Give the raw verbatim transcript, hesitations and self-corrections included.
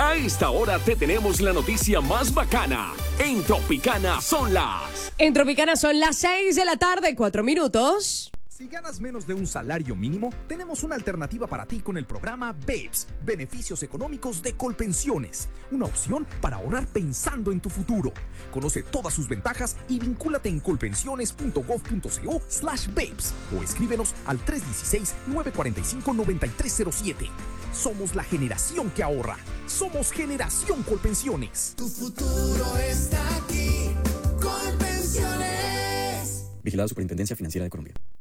A esta hora te tenemos la noticia más bacana. En Tropicana son las... En Tropicana son las seis de la tarde, cuatro minutos. Si ganas menos de un salario mínimo, tenemos una alternativa para ti con el programa BEPS, Beneficios Económicos de Colpensiones. Una opción para ahorrar pensando en tu futuro. Conoce todas sus ventajas y vincúlate en colpensiones.gov.co slash BEPS o escríbenos al tres uno seis, nueve cuatro cinco, nueve tres cero siete. Somos la generación que ahorra. Somos Generación Colpensiones. Tu futuro está aquí. Colpensiones. Vigilada Superintendencia Financiera de Colombia.